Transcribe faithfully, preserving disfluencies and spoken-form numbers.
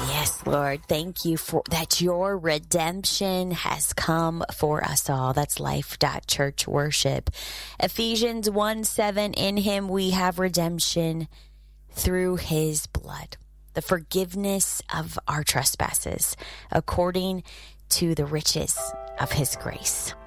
Yes, Lord. Thank you for that. Your redemption has come for us all. That's Life Church Worship. Ephesians one seven, in him we have redemption through his blood, the forgiveness of our trespasses, according to the riches of his grace.